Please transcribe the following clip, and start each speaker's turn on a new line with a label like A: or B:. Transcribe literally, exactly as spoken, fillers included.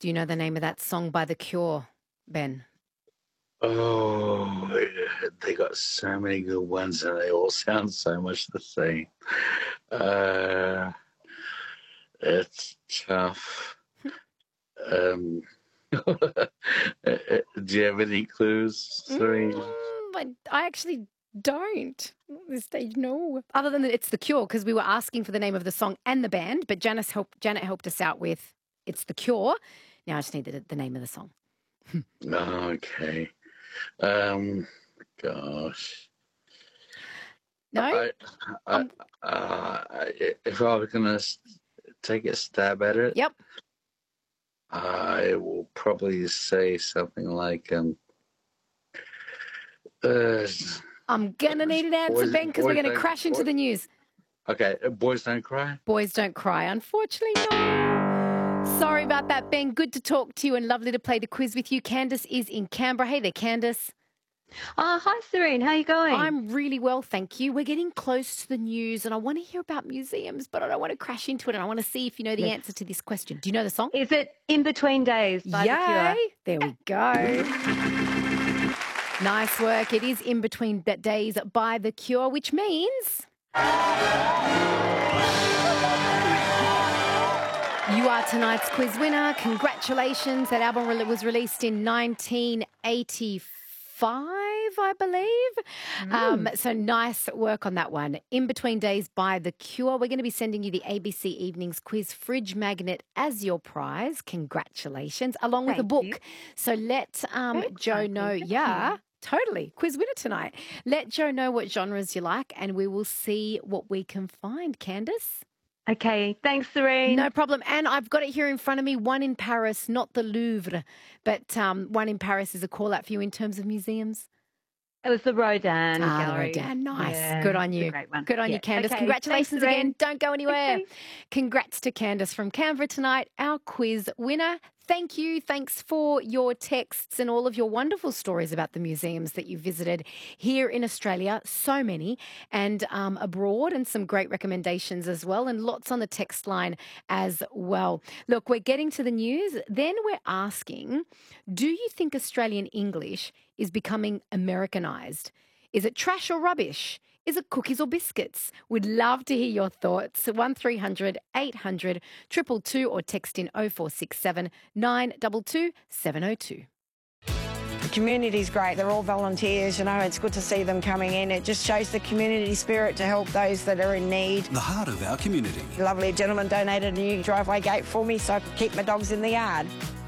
A: Do you know the name of that song by The Cure, Ben?
B: Oh, they got so many good ones and they all sound so much the same. Uh, it's tough. Um, do you have any clues, Serene?
A: Mm, but I actually don't at this stage, no. Other than that, it's The Cure, because we were asking for the name of the song and the band, but Janice helped, Janet helped us out with it's The Cure. Now I just need the, the name of the song.
B: Okay. Um, gosh.
A: No?
B: I, I,
A: Um,
B: uh, if I was going to take a stab at it,
A: Yep.
B: I will probably say something like, um, uh,
A: I'm going to need an answer,
B: Boys-
A: Ben, because we're
B: Boys
A: going to
B: Don't-
A: crash into
B: Boys-
A: the news.
B: okay, uh, Boys Don't Cry.
A: Boys Don't Cry. Unfortunately, no. Sorry about that, Ben. Good to talk to you and lovely to play the quiz with you. Candace is in Canberra. Hey there, Candace.
C: Oh, hi, Serene. How you going?
A: I'm really well, thank you. We're getting close to the news and I want to hear about museums, but I don't want to crash into it and I want to see if you know the answer to this question. Do you know the song?
C: Is it In Between Days by The Cure?
A: Yay! There we go. Nice work. It is In Between Days by The Cure, which means you are tonight's quiz winner. Congratulations. That album re- was released in nineteen eighty-five, I believe. Mm. Um, so nice work on that one. In Between Days by The Cure. We're going to be sending you the A B C Evenings Quiz Fridge Magnet as your prize. Congratulations. Along with
C: Thank
A: a book.
C: you.
A: So let um,
C: Very
A: Joe
C: exciting.
A: know.
C: Thank
A: Yeah.
C: you.
A: Totally. Quiz winner tonight. Let Joe know what genres you like and we will see what we can find. Candace?
C: Okay, thanks, Serene.
A: No problem. And I've got it here in front of me, one in Paris, not the Louvre, but um, one in Paris is a call out for you in terms of museums.
C: It was the Rodin
A: Ah, the
C: Gallery.
A: Rodin. Nice.
C: Yeah,
A: Good on
C: it's a
A: you.
C: great one.
A: Good on
C: Yeah.
A: you, Candace.
C: Okay,
A: Congratulations
C: thanks,
A: again.
C: Serene.
A: Don't go anywhere.
C: Okay.
A: Congrats to Candace from Canberra tonight, our quiz winner. Thank you. Thanks for your texts and all of your wonderful stories about the museums that you visited here in Australia. So many. And um, abroad, and some great recommendations as well. And lots on the text line as well. Look, we're getting to the news. Then we're asking, do you think Australian English is becoming Americanized? Is it trash or rubbish? Is it cookies or biscuits? We'd love to hear your thoughts. one three hundred eight hundred two two two or text in oh four six seven nine two two seven oh two.
D: The community's great. They're all volunteers, you know. It's good to see them coming in. It just shows the community spirit to help those that are in need.
E: The heart of our community.
D: A lovely gentleman donated a new driveway gate for me so I could keep my dogs in the yard.